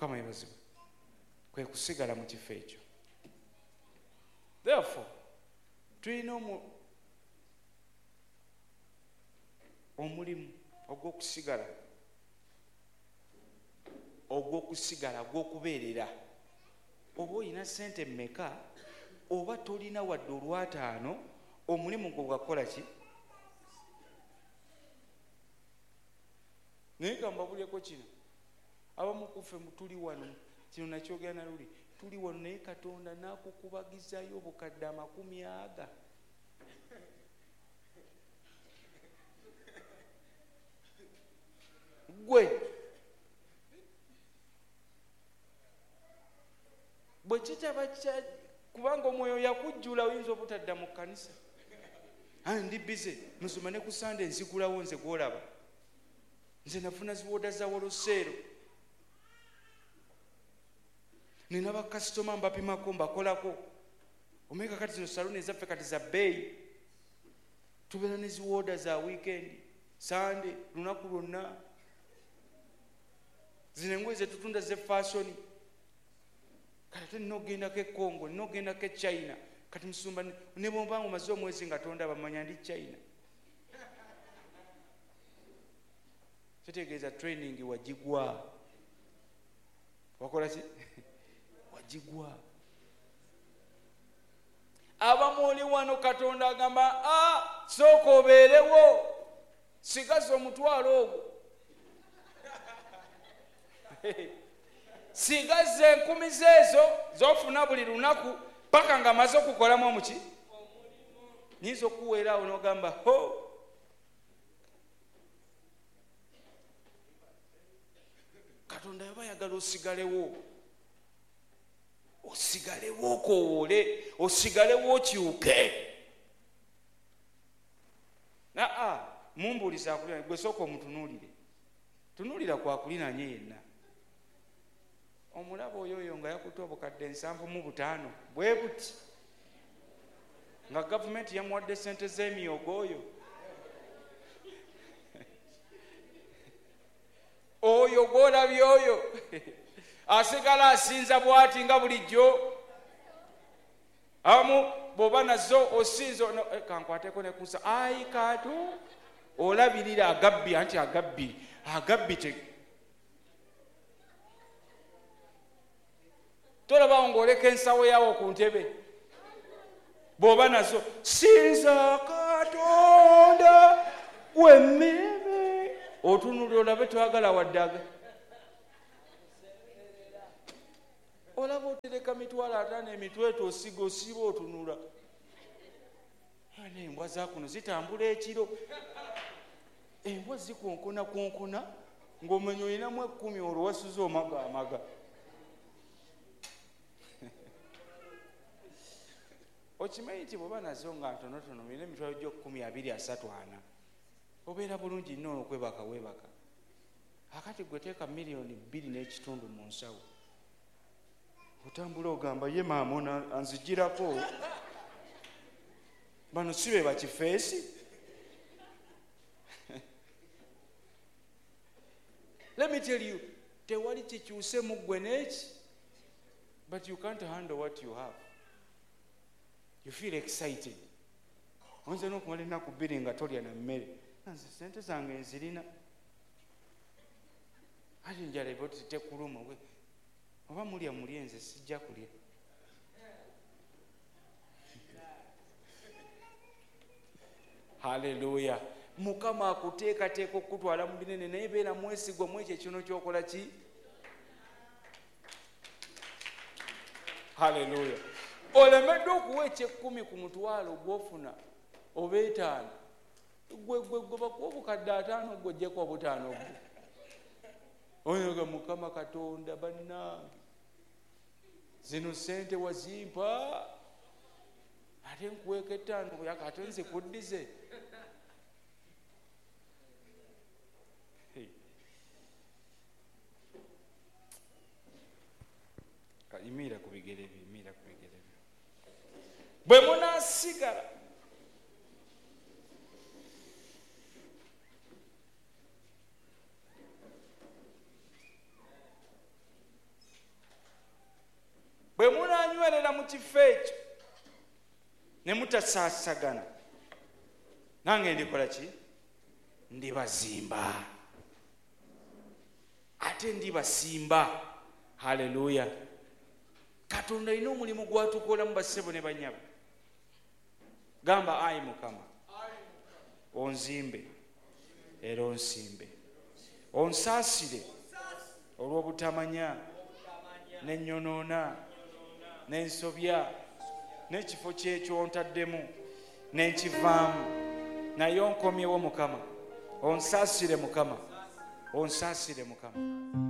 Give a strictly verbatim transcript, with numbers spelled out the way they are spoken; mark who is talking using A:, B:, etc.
A: Mukama yebazibwe. Kwe kusigala mu kifo ekyo. Therefore tulina omulimu ogw'okusigala ogw'okusigala gw'okubeerera. Oba olina ssente mmeka oba tolina wadde olwataano, omulimu gwo gwakola ki? Naye kambabuleko kino, abamu kuffe tuli wano, kino nakyogera na luli, tuli wano naye Katonda n'akukubagizayo obukadde amakumi aga. Gwe bwe kitaba kya kubanga omwoyo yakujjula oyinza obutadda mu kkanisa. Ndi bize musoma ne ku Sande nzigulawo nze gwolaba. Nze nafuna ziwoda za Woloseero. Nina bakasitoma mbapimako mbakolako. Omeka kati zino saluni ezaffe kati za bbeeyi. Tubeera ne ziwoda za weekend, Sande, lunaku lwonna. Zino engoye ze tutunda ze fashion. Kati nina ogendako e Congo, nina ogendako e China. Kati musumba ne bw'oba omaze omwezi nga tondaba bamanya ndi China. Kitegeeza training wagigwa. Wakola ki? Wagigwa. Abamu oli wano Katonda agamba, ah, sooka obeerewo, sigaza omutwalo ogwo. Sigaza enkumi zeezo z'ofuna buli lunaku paka nga maze okukolamu omuki. Nyinza okuweera awo n'ogamba, ho, Katonda yaba yagala osigalewo. Osigalewo okowoole, osigalewo okyuke. Naa, mumbuuliza akulina, gwe sooka omutunuulire. Tunuulira kwakulinanye yenna. Omulaba oyo oyo nga yakutte obukadde nsanvu mu butaano bwe buti, nga gavumenti yamuwadde ssente z'emiyogo oyo. Oyo gw'olabye oyo asigala asinza bw'ati nga bulijjo. Amu bw'oba nazo osinza kankwateko ne kusa, ayi kaatu olabirira agabbi, anti agabbi agabbi te tolaba ng'oleka ensawo yawo ku ntebe. Bw'oba nazo sinza Katonda w'emmeme, otunulira olabe twagala waddaga. Olaba otereka mitwalo ataano emitweto osiga osiiba otunula. Embwa zakuno zitambula ekiro. Embwa zikonkona konkona ng'omenya olinamu ekkumi olwo wasuza omaga amaga. Okimanyi nti bw'oba nazo nga ntonotono olina emitwalo gyo kkumi abiri asatu ana, obeera bulungi nnyo okwebaka weebaka. Akati gwe teeka miliyoni bbiri n'ekitundu mu nsawo, otambula ogamba ye maama anzigirako. Bano si be bakifeesi. Let me tell you, tewali kikyuse mu ggwe n'eki, but you can't handle what you have. You feel excited. Onze n'okumala ennaku bbiri nga tolya na mmere. Nze ssente zange nzirina. Ate njala eba oti tekuluma. Oba mulya mulye, nze sijja kulya. Hallelujah. Mukama akuteekateeka okutwala mu binene, naye beera mwesigwa mu ekyo kino ky'okola ki? Hallelujah. Olemeddwa okuwa eky'ekkumi ku mutwalo gw'ofuna oba etaano. Gwe gwe gwe bakuwa obukadde ataano gwe ojjeko obutaano bwo. Oyoga Mukama Katonda bannange, zino ssente wazimpa, ate nkuweeka ettaano ate nzikuddize. Yimiira ku bigere bye, yimiira ku bigere bye. Bwe munaasigala munywerera mu kifo ekyo ne mutasaasagana, nange ndikola ki? Ndibazimba ate ndibasimba. Haleluya! Katonda alina omulimu gwatukola mu bassebo ne banyabo. Gamba, ayi Mukama, onzimbe era onsimbe, onsaasire olw'obutamanya n'ennyonoona n'ensobya n'ekifo kyekyo ontaddemu n'enkivaamu, naye onkomyewo Mukama, onsaasire Mukama, onsaasire Mukama.